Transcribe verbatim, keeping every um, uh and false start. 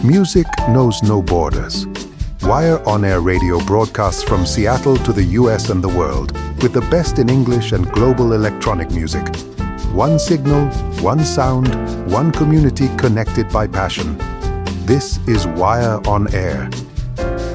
Music knows no borders. Wire On Air Radio broadcasts from Seattle to the U S and the world with the best in English and global electronic music. One signal, one sound, one community connected by passion. This is Wire On Air.